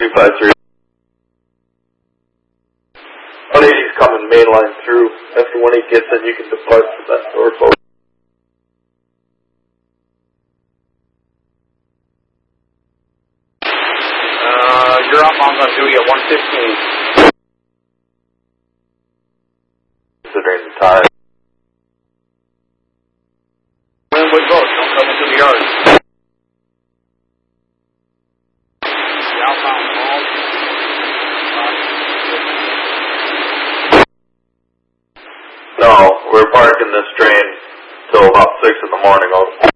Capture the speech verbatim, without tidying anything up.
two five three. one eighty's coming mainline through. After one eighty gets in, you can depart from that north forward. Uh, you're up on the duty at one fifteen. Considering the time. Linwood Road, don't come into the yard. Southbound Mall. No, we're parking this train till about six in the morning.